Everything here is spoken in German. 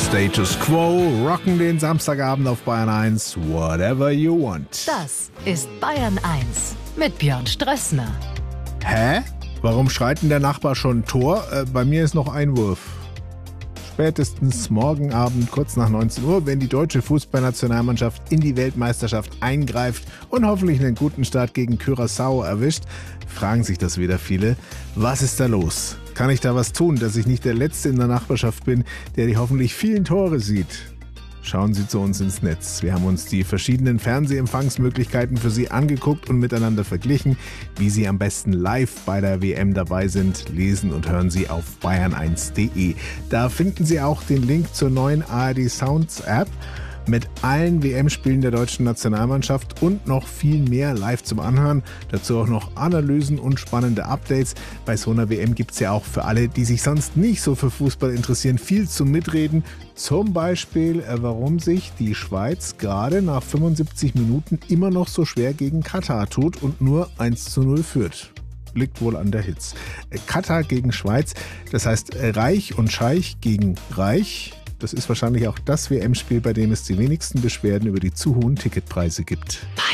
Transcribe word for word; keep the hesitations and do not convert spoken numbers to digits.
Status Quo rocken den Samstagabend auf Bayern eins. Whatever you want. Das ist Bayern eins mit Björn Strössner. Hä? Warum schreit denn der Nachbar schon Tor? Äh, bei mir ist noch Einwurf. Spätestens morgen Abend, kurz nach neunzehn Uhr, wenn die deutsche Fußballnationalmannschaft in die Weltmeisterschaft eingreift und hoffentlich einen guten Start gegen Curaçao erwischt, fragen sich das wieder viele. Was ist da los? Kann ich da was tun, dass ich nicht der Letzte in der Nachbarschaft bin, der die hoffentlich vielen Tore sieht? Schauen Sie zu uns ins Netz. Wir haben uns die verschiedenen Fernsehempfangsmöglichkeiten für Sie angeguckt und miteinander verglichen. Wie Sie am besten live bei der W M dabei sind, lesen und hören Sie auf bayern eins punkt de. Da finden Sie auch den Link zur neuen A R D Sounds App mit allen W M-Spielen der deutschen Nationalmannschaft und noch viel mehr live zum Anhören. Dazu auch noch Analysen und spannende Updates. Bei so einer W M gibt es ja auch für alle, die sich sonst nicht so für Fußball interessieren, viel zum Mitreden. Zum Beispiel, warum sich die Schweiz gerade nach fünfundsiebzig Minuten immer noch so schwer gegen Katar tut und nur eins zu null führt. Liegt wohl an der Hitze. Katar gegen Schweiz, das heißt Reich und Scheich gegen Reich. Das ist wahrscheinlich auch das W M-Spiel, bei dem es die wenigsten Beschwerden über die zu hohen Ticketpreise gibt.